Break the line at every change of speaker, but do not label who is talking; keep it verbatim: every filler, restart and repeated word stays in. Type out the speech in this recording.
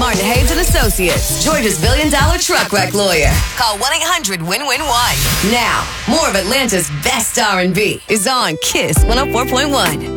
Martin Hayes and Associates, Georgia's billion dollar truck wreck lawyer. Call one eight hundred win win one. Now, more of Atlanta's best R and B is on Kiss one oh four point one.